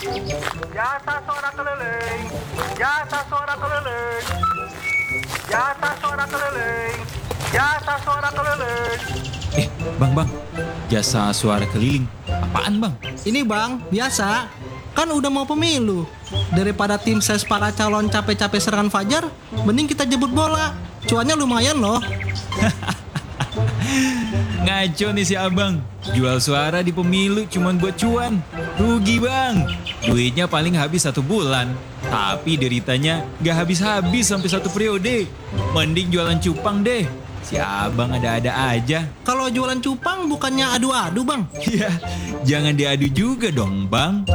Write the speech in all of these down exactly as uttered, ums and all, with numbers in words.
Jasa suara keliling, jasa suara keliling, jasa suara keliling, jasa suara keliling. Eh, bang, bang. Jasa suara keliling. Apaan, bang? Ini bang, biasa. Kan udah mau pemilu. Daripada tim ses para calon capek-capek serangan fajar, mending kita jemput bola. Cuannya lumayan loh. Ngaco nih si abang. Jual suara di pemilu cuman buat cuan. Rugi, bang. Duitnya paling habis satu bulan. Tapi deritanya gak habis-habis sampai satu periode. Mending jualan cupang deh. Si abang ada-ada aja. Kalau jualan cupang bukannya adu-adu bang? Ya, jangan diadu juga dong, bang.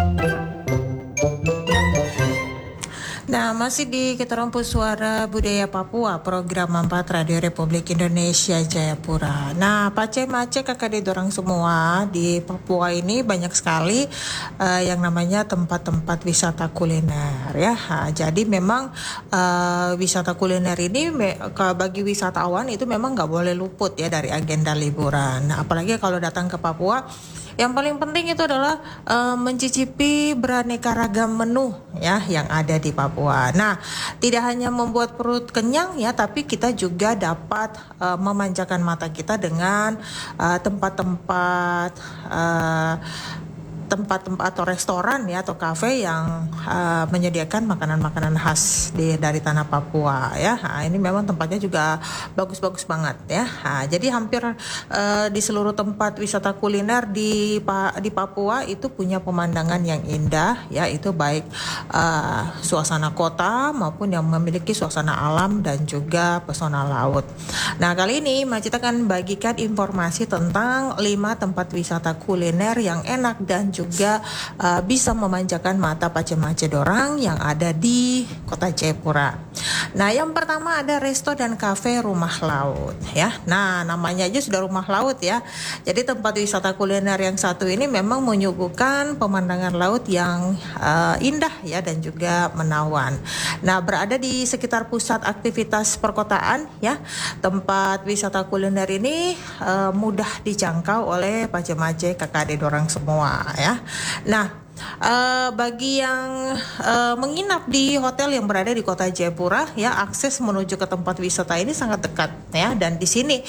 Nah, masih di Keterompu Suara Budaya Papua, program empat Radio Republik Indonesia Jayapura. Nah, Pace Mace kakak di dorang semua di Papua ini banyak sekali uh, yang namanya tempat-tempat wisata kuliner ya. Nah, jadi memang uh, wisata kuliner ini me- bagi wisatawan itu memang nggak boleh luput ya dari agenda liburan. Nah, apalagi kalau datang ke Papua. Yang paling penting itu adalah uh, mencicipi beraneka ragam menu ya yang ada di Papua. Nah, tidak hanya membuat perut kenyang ya, tapi kita juga dapat uh, memanjakan mata kita dengan uh, tempat-tempat uh, tempat-tempat atau restoran ya atau kafe yang uh, menyediakan makanan-makanan khas di dari tanah Papua ya. Nah, ini memang tempatnya juga bagus-bagus banget ya. Nah, jadi hampir uh, di seluruh tempat wisata kuliner di di Papua itu punya pemandangan yang indah ya, itu baik uh, suasana kota maupun yang memiliki suasana alam dan juga pesona laut. Nah, kali ini Macita akan bagikan informasi tentang lima tempat wisata kuliner yang enak dan juga uh, bisa memanjakan mata pace-mace dorang yang ada di Kota Jayapura. Nah, yang pertama ada resto dan kafe Rumah Laut ya. Nah, namanya aja sudah Rumah Laut ya. Jadi tempat wisata kuliner yang satu ini memang menyuguhkan pemandangan laut yang uh, indah ya dan juga menawan. Nah, berada di sekitar pusat aktivitas perkotaan ya. Tempat wisata kuliner ini uh, mudah dijangkau oleh pace-mace kakak adik dorang semua ya. Nah, Uh, bagi yang uh, menginap di hotel yang berada di Kota Jayapura ya, akses menuju ke tempat wisata ini sangat dekat ya, dan di sini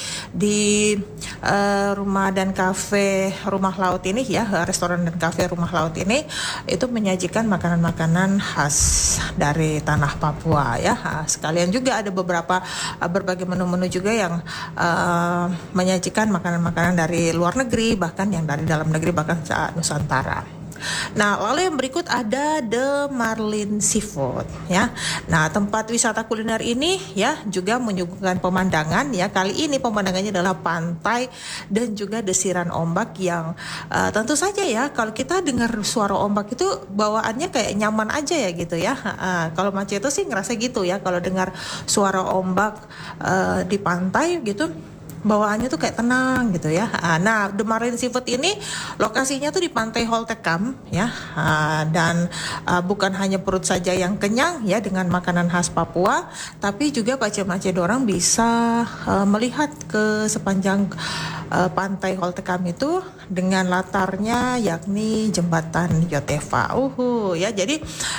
di uh, rumah dan kafe Rumah Laut ini ya, restoran dan kafe Rumah Laut ini itu menyajikan makanan-makanan khas dari tanah Papua ya. Uh, sekalian juga ada beberapa uh, berbagai menu-menu juga yang uh, menyajikan makanan-makanan dari luar negeri, bahkan yang dari dalam negeri, bahkan saat Nusantara. Nah, lalu yang berikut ada The Marlin Seafood ya. Nah, tempat wisata kuliner ini ya juga menyuguhkan pemandangan ya. Kali ini pemandangannya adalah pantai dan juga desiran ombak yang uh, tentu saja ya, kalau kita dengar suara ombak itu bawaannya kayak nyaman aja ya gitu ya. Uh, kalau Mace itu sih ngerasa gitu ya, kalau dengar suara ombak uh, di pantai gitu, bawaannya tuh kayak tenang gitu ya. Nah, The Marlin Seafood ini lokasinya tuh di Pantai Holtekam ya, dan uh, bukan hanya perut saja yang kenyang ya dengan makanan khas Papua, tapi juga pace-mace dorang bisa uh, melihat ke sepanjang uh, Pantai Holtekam itu dengan latarnya yakni jembatan Yotefa. Uhu ya. Jadi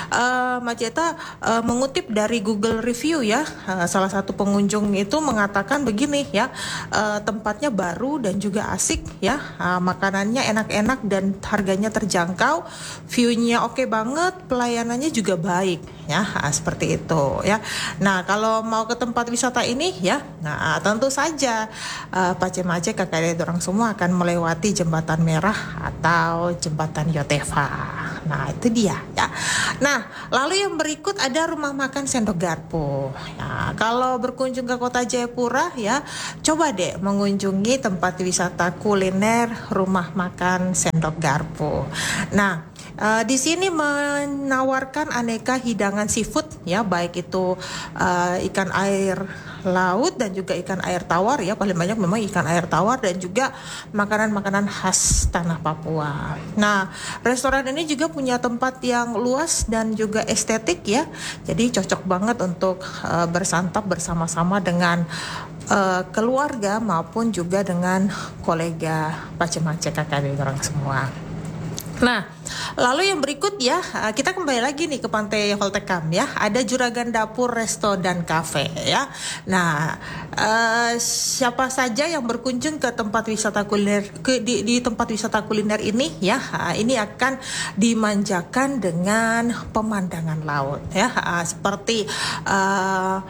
uh, Maceta uh, mengutip dari Google Review ya, uh, salah satu pengunjung itu mengatakan begini ya. Uh, tempatnya baru dan juga asik ya, uh, makanannya enak-enak dan harganya terjangkau, view-nya oke banget, pelayanannya juga baik ya, uh, seperti itu ya. Nah, kalau mau ke tempat wisata ini ya, nah tentu saja uh, pace-mace kakak adik orang semua akan melewati jembatan merah atau jembatan Yotefa. Nah, itu dia ya. Nah, lalu yang berikut ada rumah makan Sendok Garpu. Ya, kalau berkunjung ke Kota Jayapura ya, coba deh mengunjungi tempat wisata kuliner rumah makan Sendok Garpu. Nah, uh, di sini menawarkan aneka hidangan seafood ya, baik itu uh, ikan air laut dan juga ikan air tawar ya, paling banyak memang ikan air tawar dan juga makanan-makanan khas tanah Papua. Nah, restoran ini juga punya tempat yang luas dan juga estetik ya, jadi cocok banget untuk uh, bersantap bersama-sama dengan uh, keluarga maupun juga dengan kolega pace-mace kakak dari orang semua. Nah, lalu yang berikut ya, kita kembali lagi nih ke Pantai Holtecam ya. Ada Juragan Dapur, Resto dan Cafe ya. Nah, uh, siapa saja yang berkunjung ke tempat wisata kuliner ke di, di tempat wisata kuliner ini ya, uh, ini akan dimanjakan dengan pemandangan laut ya, uh, seperti uh,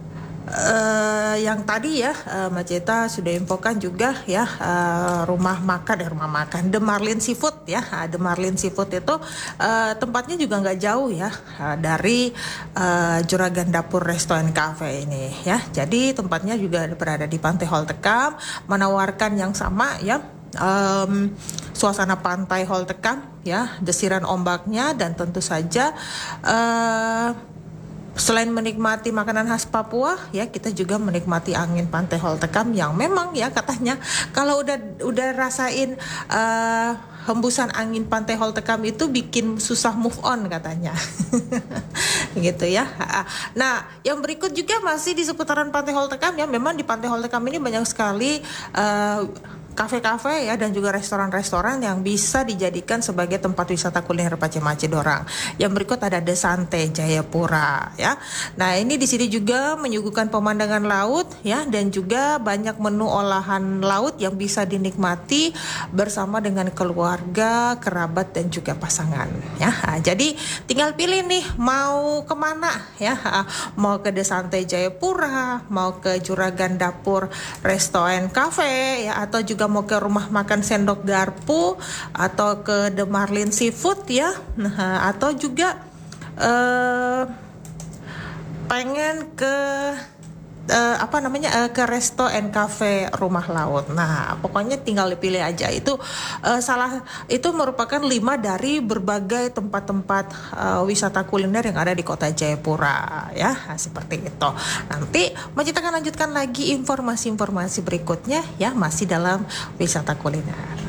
Uh, yang tadi ya uh, Mbak Ceta sudah infokan juga ya, uh, rumah makan eh rumah makan The Marlin Seafood ya. uh, The Marlin Seafood itu uh, tempatnya juga nggak jauh ya uh, dari uh, Juragan Dapur Resto and Cafe ini ya. Jadi tempatnya juga berada di Pantai Holtecam, menawarkan yang sama ya. Um, suasana pantai Holtecam ya, desiran ombaknya, dan tentu saja uh, selain menikmati makanan khas Papua ya, kita juga menikmati angin Pantai Holtecam yang memang ya katanya kalau udah udah rasain uh, hembusan angin Pantai Holtecam itu bikin susah move on katanya. Gitu ya. Nah, yang berikut juga masih di seputaran Pantai Holtecam ya. Memang di Pantai Holtecam ini banyak sekali uh, kafe-kafe ya, dan juga restoran-restoran yang bisa dijadikan sebagai tempat wisata kuliner Pace-Mace Dorang. Yang berikut ada The Sante Jayapura ya. Nah, ini di sini juga menyuguhkan pemandangan laut ya, dan juga banyak menu olahan laut yang bisa dinikmati bersama dengan keluarga, kerabat, dan juga pasangan ya. Nah, jadi tinggal pilih nih mau kemana ya. Mau ke The Sante Jayapura, mau ke Juragan Dapur Resto and Cafe ya, atau juga mau ke rumah makan Sendok Garpu, atau ke The Marlin Seafood ya. Nah, atau juga uh, pengen ke uh, apa namanya uh, ke Resto and Cafe Rumah Laut. Nah, pokoknya tinggal dipilih aja. Itu uh, salah itu merupakan lima dari berbagai tempat-tempat uh, wisata kuliner yang ada di Kota Jayapura ya. Nah, seperti itu. Nanti Mbak Cita akan lanjutkan lagi informasi-informasi berikutnya ya, masih dalam wisata kuliner.